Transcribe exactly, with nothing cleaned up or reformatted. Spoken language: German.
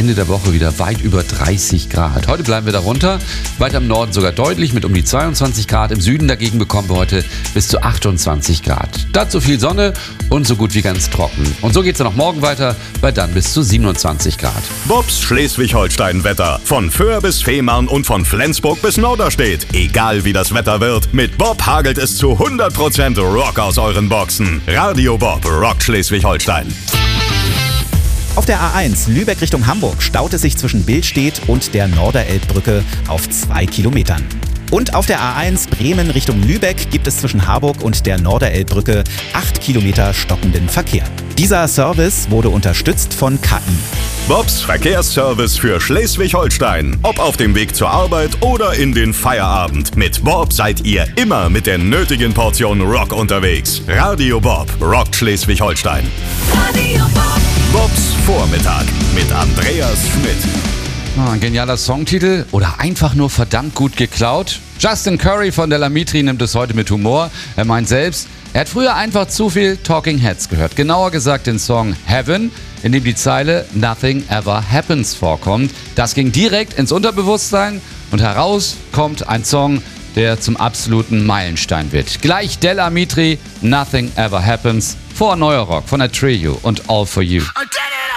Ende der Woche wieder weit über dreißig Grad. Heute bleiben wir darunter, weiter im Norden sogar deutlich mit um die zweiundzwanzig Grad. Im Süden dagegen bekommen wir heute bis zu achtundzwanzig Grad. Dazu viel Sonne und so gut wie ganz trocken. Und so geht es dann auch morgen weiter, bei dann bis zu siebenundzwanzig Grad. Bobs Schleswig-Holstein-Wetter. Von Föhr bis Fehmarn und von Flensburg bis Norderstedt. Egal wie das Wetter wird, mit Bob hagelt es zu hundert Prozent Rock aus euren Boxen. Radio Bob rockt Schleswig-Holstein. Auf der A eins Lübeck Richtung Hamburg staut es sich zwischen Billstedt und der Norderelbbrücke auf zwei Kilometern. Und auf der A eins Bremen Richtung Lübeck gibt es zwischen Harburg und der Norderelbbrücke acht Kilometer stockenden Verkehr. Dieser Service wurde unterstützt von K I. Bobs Verkehrsservice für Schleswig-Holstein. Ob auf dem Weg zur Arbeit oder in den Feierabend. Mit Bob seid ihr immer mit der nötigen Portion Rock unterwegs. Radio Bob rockt Schleswig-Holstein. Radio Bob. Bobs Vormittag mit Andreas Schmidt. Ah, ein genialer Songtitel oder einfach nur verdammt gut geklaut? Justin Curry von Della Mitri nimmt es heute mit Humor. Er meint selbst, er hat früher einfach zu viel Talking Heads gehört. Genauer gesagt den Song Heaven, in dem die Zeile Nothing Ever Happens vorkommt. Das ging direkt ins Unterbewusstsein und heraus kommt ein Song, der zum absoluten Meilenstein wird. Gleich Della Mitri, Nothing Ever Happens, vor Neuer Rock von der Trio und All For You. I did it!